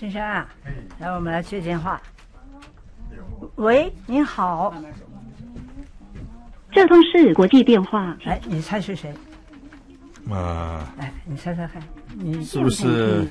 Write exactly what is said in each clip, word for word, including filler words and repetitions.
先生啊，来，我们来接电话。喂，您好。 这通是国际电话。 哎，你猜是谁？ 啊， 哎，你猜猜看，你是不是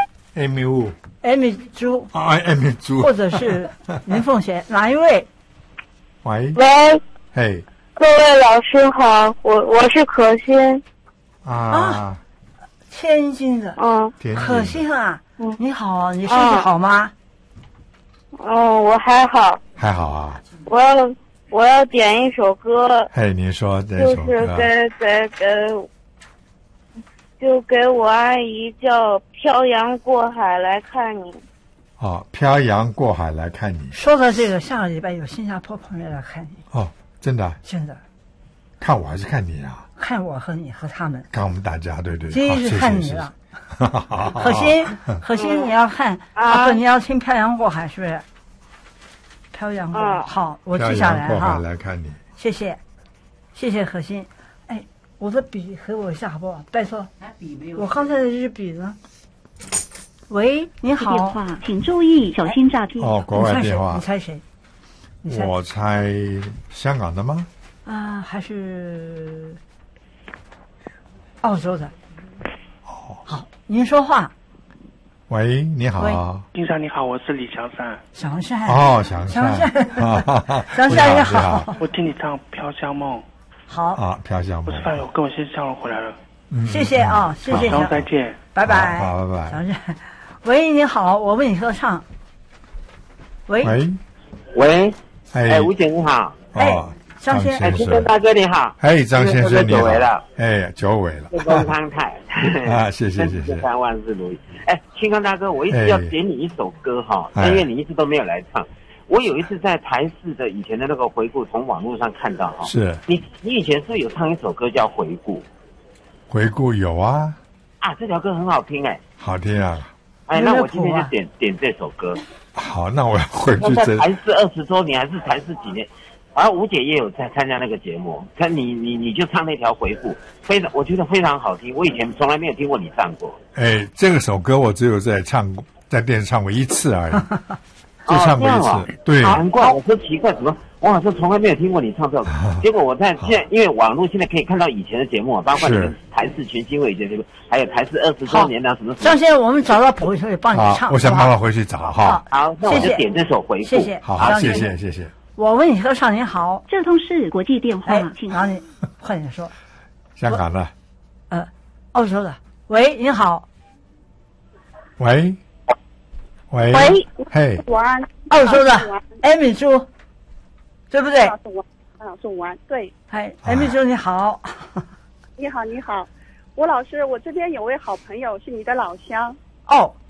Amy Wu？Amy 猪啊 ，Amy 猪， 或者是林凤贤，哪一位？ 喂喂， 嘿， 各位老师好，我我是可心。 啊，啊天津的， 嗯， 可心啊， 嗯， 你好，你身体好吗？ 哦，我还好。 还好啊。 我要我要点一首歌。 嘿，您说这首歌。 就是给给给，就给我阿姨叫《漂洋过海来看你》。 哦，漂洋过海来看你。 说到这个，下个礼拜有新加坡朋友来看你。 哦，真的？ 真的。 看我还是看你啊？ 看我和你和他们。 看我们大家，对对。 今天是看你了。可心，可心， 嗯你要看啊？不，你要听《漂洋过海》是不是？漂洋过海，好，我记下来哈。 漂洋过海来看你。 谢谢，谢谢可心。哎，我的笔给我一下好不好？拜托。我刚才的这支笔呢？喂，你好。 电话，请注意，小心诈骗。 哦，国外电话。 你猜谁？你猜谁？ 我猜香港的吗？ 啊，还是澳洲的？ 哦， 好，您说话。 喂，你好。 先生你好，我是李祥山。 祥山。 哦，祥山。 祥山，祥山你好。 我听你唱《飘香梦》。 好。 啊，飘香梦。 我是范友，跟我先生回来了。 嗯，谢谢啊，谢谢。 好，再见。 拜拜。 好，拜拜。 祥山，喂，你好，我为你合唱。喂。 喂。 喂。 哎， 吴姐你好。 哎。张先生，青春大哥你好， 哎，张先生你好， 久违了， 哎，久违了， 健康康泰啊，谢谢谢谢， 三万事如意。哎，青康大哥，我一直要点你一首歌哈， 哎、 因为你一直都没有来唱。我有一次在台视的以前的那个回顾，从网络上看到哈， 是你你以前是不是有唱一首歌叫《回顾》？ 回顾有啊， 啊，这条歌很好听哎， 好听啊。 哎，那我今天就点点这首歌。 好，那我要回去。 在台视二十周年还是台视几年？而吴姐也有在参加那个节目，看你你你就唱那条回顾，非常我觉得非常好听，我以前从来没有听过你唱过。 哎，这个首歌我只有在唱在电视唱过一次而已，就唱过一次。 哦、 对， 难怪我说奇怪，怎么我好像从来没有听过你唱这首歌。结果我在现在，因为网络现在可以看到以前的节目，包括你们台视群星会以前节目，还有台视二十周年啊什么什么。 张先生，我们找到谱可以帮你唱。 我想办法回去找哈。 好，那我就点这首回顾。 谢谢， 好，谢谢谢谢。 我为你合唱，您好， 这通是国际电话， 哎，请哪里？快点说。 香港的。 呃，澳洲的。喂，您好。 喂。喂。 喂。 嘿。 午安。 澳洲的。艾米猪，对不对？ 老师午安，老师午安，对。 嗨，艾米猪你好。 你好，你好，吴老师，我这边有位好朋友是你的老乡。 哦。